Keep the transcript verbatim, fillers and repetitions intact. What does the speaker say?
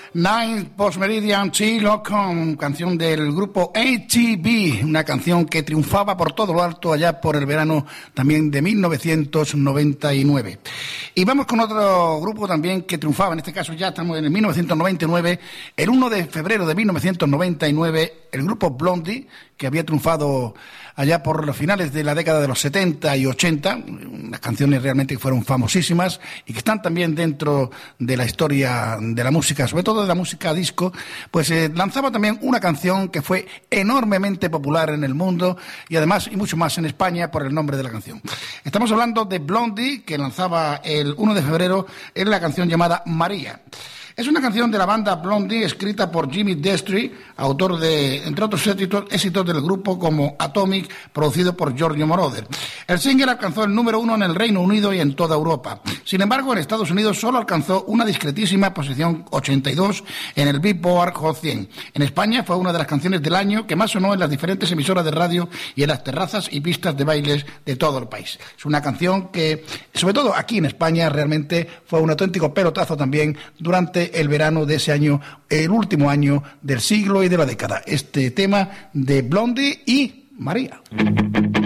Nine Post Meridian Chilo con canción del grupo A T B, una canción que triunfaba por todo lo alto allá por el verano también de mil novecientos noventa y nueve. Y vamos con otro grupo también que triunfaba, en este caso ya estamos en el mil novecientos noventa y nueve, el uno de febrero de mil novecientos noventa y nueve, el grupo Blondie, que había triunfado allá por los finales de la década de los setenta y ochenta, unas canciones realmente que fueron famosísimas y que están también dentro de la historia de la música, sobre todo de la música disco, pues eh, lanzaba también una canción que fue enormemente popular en el mundo y además y mucho más en España por el nombre de la canción. Estamos hablando de Blondie, que lanzaba el uno de febrero en la canción llamada María. Es una canción de la banda Blondie escrita por Jimmy Destri, autor de, entre otros éxitos, éxitos del grupo como Atomic, producido por Giorgio Moroder. El single alcanzó el número uno en el Reino Unido y en toda Europa. Sin embargo, en Estados Unidos solo alcanzó una discretísima posición ochenta y dos en el Billboard Hot cien. En España fue una de las canciones del año que más sonó en las diferentes emisoras de radio y en las terrazas y pistas de bailes de todo el país. Es una canción que, sobre todo aquí en España, realmente fue un auténtico pelotazo también durante el verano de ese año, el último año del siglo y de la década. Este tema de Blondie y María.